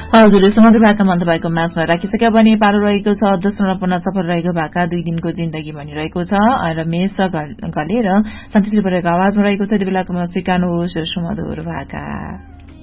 हजुर समग्र भाका मन्त्र भएको म्याचमा राखिसक्यो भने पारो रहेको छ 10 सफल रहेको भाका 2 दिनको जिन्दगी भनिरहेको छ र मेष गले र शान्तिश्री परेको आवाजमा रहेको छ यति बेलाको सिकाउनुहोस् सुमधुर भाका।